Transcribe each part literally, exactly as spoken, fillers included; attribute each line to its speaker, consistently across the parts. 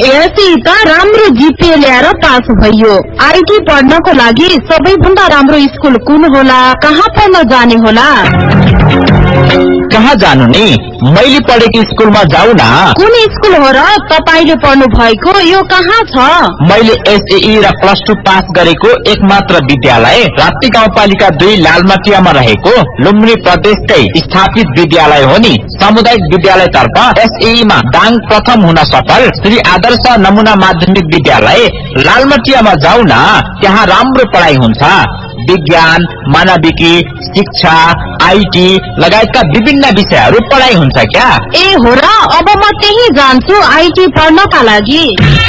Speaker 1: एसई त राम्रो जीपीए ल्याएर पास भयो। आईटी पढ्नको लागि सबैभन्दा राम्रो स्कुल कुन होला? कहाँ पढ्न जाने होला?
Speaker 2: कहाँ जानु नि? मैले पढेको स्कुलमा जाऊ न।
Speaker 1: कुन स्कुल हो र तपाईले पढ्नु भएको? यो कहाँ छ?
Speaker 2: मैले एसई र प्लस टू पास गरेको एकमात्र विद्यालय राप्ती गाउँपालिका दुई लालमाटियामा रहेको लुम्बिनी प्रदेशकै स्थापित विद्यालय हो नि। सामुदायिक विद्यालय तर्फ एसई मा दाङ प्रथम हुन सफल श्री आदर्श नमुना माध्यमिक विद्यालय लालमाटियामा जाऊ न। त्यहाँ राम्रो पढाइ हुन्छ। विज्ञान, मानविकी, शिक्षा, आईटी लगायतका विभिन्न विषयहरू पढाइ हुन्छ क्या।
Speaker 1: ए हो र, अब म त्यही जान्छु आईटी पढ्नका लागि।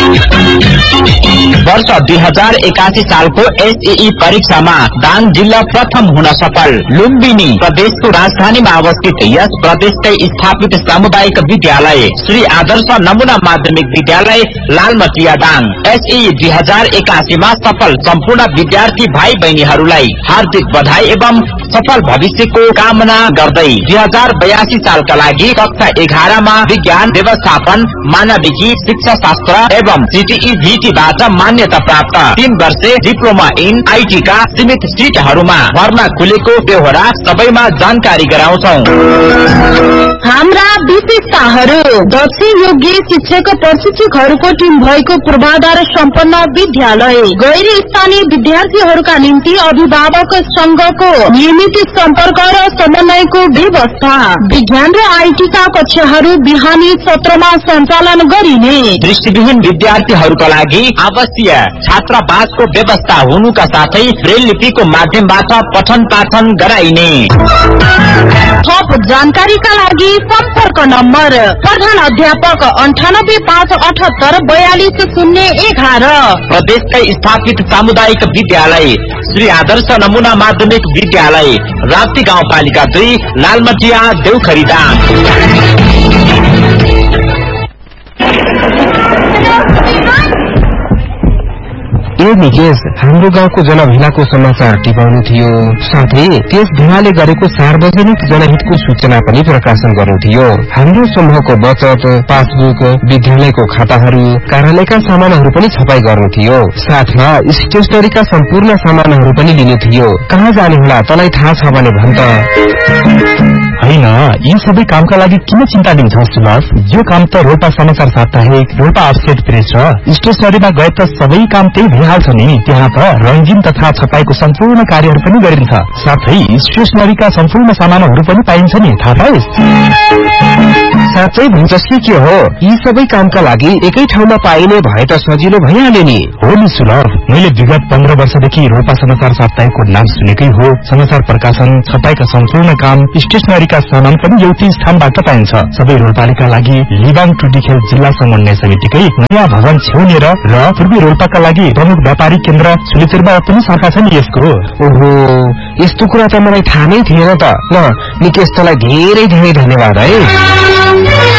Speaker 2: वर्ष दुई हजार एकासी सालको एसई परीक्षामा दाङ जिल्ला प्रथम हुन सफल लुम्बिनी प्रदेशको राजधानीमा अवस्थित यस प्रदेशकै स्थापित सामुदायिक विद्यालय श्री आदर्श नमुना माध्यमिक विद्यालय लालमटिया दाङ एसई दुई हजार एकासीमा सफल सम्पूर्ण विद्यार्थी भाइ बहिनीहरूलाई हार्दिक बधाई एवं सफल भविष्यको कामना गर्दै दुई हजार बयासी सालका लागि कक्षा एघारमा विज्ञान, व्यवस्थापन, मानविकी, शिक्षा शास्त्र एवं सीटीई भीटीबाट मान्यता प्राप्त तीन वर्षे डिप्लोमा इन आईटी का सीमित सीटहरूमा भर्ना खुलेको बेहोरा सबैमा जानकारी गराउँछौ।
Speaker 1: हाम्रा विशेषताहरू: दक्ष योग्य शिक्षक प्रशिक्षकहरूको टिम भएको पूर्वाधार सम्पन्न विद्यालय, गैर स्थानीय विद्यार्थीहरूका निम्ति अभिभावक संघको नियमित सम्पर्क र समन्वयको व्यवस्था, विज्ञान र आईटी का कक्षाहरू बिहानी सत्रमा सञ्चालन गरिने,
Speaker 2: दृष्टिविहीन विद्यार्थीहरूका लागि आवश्यक छात्रावासको व्यवस्था हुनुका साथै ब्रेल लिपिको माध्यमबाट पठन पाठन गराइने।
Speaker 1: थप जानकारीका लागि सम्पर्क नम्बर प्रधान अध्यापक अन्ठानब्बे पाँच अठहत्तर बयालिस शून्य एघार।
Speaker 2: प्रदेशकै स्थापित सामुदायिक विद्यालय श्री आदर्श नमुना माध्यमिक विद्यालय राप्ती गाउँपालिका दुई लालमटिया देउखरी दाङ।
Speaker 3: ए निकेश, हाम्रो गाउँको जनभिलाको समाचार टिपाउनु थियो, साथै त्यस भिलाले गरेको सार्वजनिक जनहितको सूचना पनि प्रकाशन गर्नु थियो। हाम्रो समूहको बचत, पासबुक, विद्यालयको खाताहरू, कार्यालयका सामानहरू पनि छपाई गर्नु थियो। साथमा स्टेशनरीका सम्पूर्ण सामानहरू पनि लिनु थियो। कहाँ जाने होला तँलाई थाहा छ भने भन् त।
Speaker 4: होइन, यी सबै कामका लागि किन चिन्ता लिन्छौ सुलभ? यो काम त रोल्पा समाचार साप्ताहिक, रोल्पा अफसेट प्रेस र स्टेशनरीमा गए त सबै काम त्यही भइहाल्छ नि। त्यहाँ त रंगीन तथा छपाईको सम्पूर्ण कार्यहरू पनि गरिन्छ, साथै स्टेशनरीका सम्पूर्ण सामानहरू पनि पाइन्छ नि, थाहा पाइस्?
Speaker 3: साँच्चै भन्छस् कि के हो? यी सबै कामका लागि एकै ठाउँमा पाइने भए त सजिलो भइहाल्यो नि।
Speaker 4: हो नि सुलभ, मैले विगत पन्ध्र वर्षदेखि रोल्पा समाचार साप्ताहिकको नाम सुनेकै हो। समाचार प्रकाशन, छपाईका सम्पूर्ण काम, स्टेशनरीका सामान पनि एउटै स्थानबाट पाइन्छ। सबै रोल्पालीका लागि लिबाङ टुडीखेल जिल्ला समन्वय समितिकै नयाँ भवन छेउनेर र पूर्वी रोल्पाका लागि प्रमुख व्यापारिक केन्द्र सुलिचेरमा पनि शाखा छ नि यसको।
Speaker 3: ओहो, यस्तो कुरा त मलाई थाहा नै थिएन त। ल निकेश, तँलाई धेरै धेरै धन्यवाद है।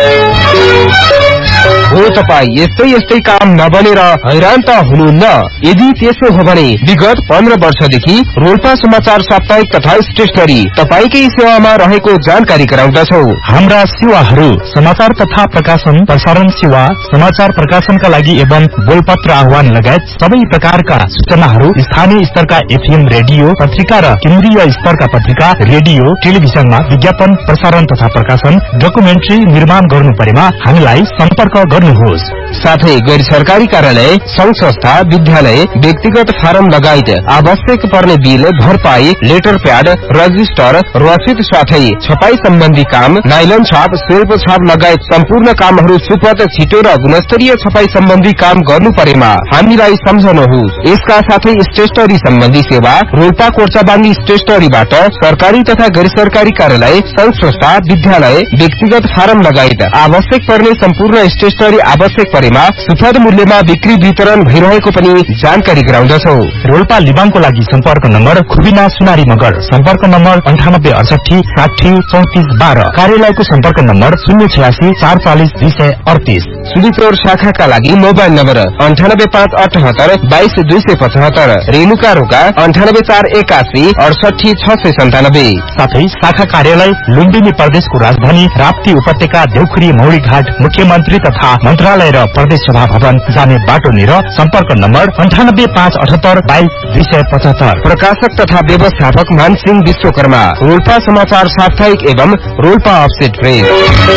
Speaker 3: हो तपाईँ यस्तै यस्तै काम नबनेर हैरान त हुनुहुन्न? यदि त्यसो हो भने विगत पन्ध्र वर्षदेखि रोल्पा समाचार साप्ताहिक तथा स्टेशनरी तपाईकै सेवामा रहेको जानकारी गराउँदछौ।
Speaker 4: हाम्रा सेवाहरू: समाचार तथा प्रकाशन, प्रसारण सेवा, समाचार प्रकाशनका लागि एवं बोलपत्र आह्वान लगायत सबै प्रकारका सूचनाहरू स्थानीय स्तरका एफएम रेडियो पत्रिका र केन्द्रीय स्तरका पत्रिका, रेडियो, टेलिभिजनमा विज्ञापन प्रसारण तथा प्रकाशन, डकुमेन्ट्री निर्माण गर्नु परेमा हामीलाई सम्पर्क गर्नुहोस्।
Speaker 3: साथै गैर सरकारी कार्यालय, संघ संस्था, विद्यालय, व्यक्तिगत फारम लगायत आवश्यक पर्ने बिल, भरपाई, लेटर प्याड, रजिस्टर, रसिद साथै छपाई सम्बन्धी काम, नाइलन छाप, सेल्फ छाप लगायत सम्पूर्ण कामहरू सुपथ, छिटो र गुणस्तरीय छपाई सम्बन्धी काम गर्नु परेमा हामीलाई सम्झनुहोस्। यसका साथै स्टेशनरी सम्बन्धी सेवा रोल्पा कोर्चाबाङ्गी स्टेशनरीबाट सरकारी तथा गैर सरकारी कार्यालय, संघ संस्था, विद्यालय, व्यक्तिगत फारम लगायत आवश्यक पर्ने सम्पूर्ण स्टेशनरी आवश्यक परेमा सुपथ मूल्यमा बिक्री वितरण भइरहेको पनि जानकारी गराउँदछौ।
Speaker 4: रोल्पा लिबाङको लागि सम्पर्क नम्बर खुबिना सुनारी मगर, सम्पर्क नम्बर अन्ठानब्बे अडसठी साठी चौतिस बाह्र। कार्यालयको सम्पर्क नम्बर शून्य छयासी चार चालिस दुई सय अडतिस।
Speaker 3: सुलीचौर शाखाका लागि मोबाइल नम्बर अन्ठानब्बे पाँच अठहत्तर बाइस दुई सय पचहत्तर, रेणुका रोका अन्ठानब्बे चार एकासी अडसठी छ सय सन्तानब्बे।
Speaker 4: साथै शाखा कार्यालय लुम्बिनी प्रदेशको राजधानी राप्ती उपत्यका देउखुरी मौरीघाट मुख्यमन्त्री तथा मन्त्रालय र प्रदेश सभा भवन जाने बाटो निर सम्पर्क नम्बर अन्ठानब्बे पाँच अठहत्तर बाइस दुई सय पचहत्तर।
Speaker 3: प्रकाशक तथा व्यवस्थापक मानसिंह विश्वकर्मा, रोल्पा समाचार साप्ताहिक एवं रोल्पा अफसेट प्रेस।